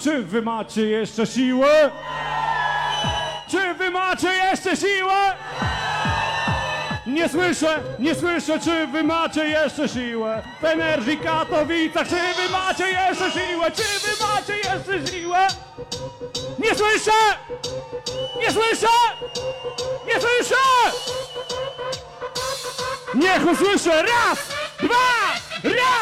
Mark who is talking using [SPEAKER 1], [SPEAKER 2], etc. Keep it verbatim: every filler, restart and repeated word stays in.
[SPEAKER 1] Czy wy macie jeszcze siłę? Czy wy macie jeszcze siłę? Nie słyszę, nie słyszę, czy wy macie jeszcze siłę? W Energii Katowicach, czy wy macie jeszcze siłę? Czy wy macie jeszcze siłę? Nie słyszę! Nie słyszę! Nie słyszę! Niech usłyszę! Raz! Dwa! Raz!